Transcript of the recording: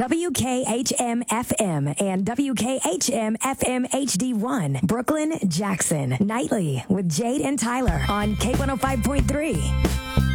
WKHM FM and WKHM FM HD1, Brooklyn, Jackson. Nightly with Jade and Tyler on K105.3.